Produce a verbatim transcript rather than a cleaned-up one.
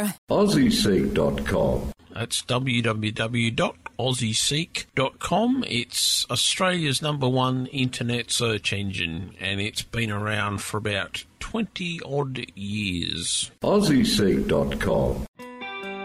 Remember, Aussie Seek dot com. That's w w w dot aussie seek dot com. It's Australia's number one internet search engine, and it's been around for about twenty odd years. Aussie Seek dot com.